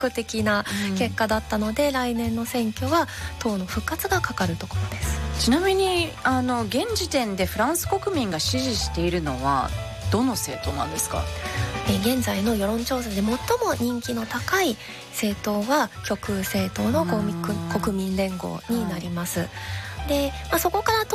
的な結果だったので、来年の選挙は党の復活がかかるところです。 ちなみに現時点でフランス国民が支持しているのはどの政党なんですか？ 現在の世論調査で最も人気の高い政党は極右政党の国民連合になります。で、そこから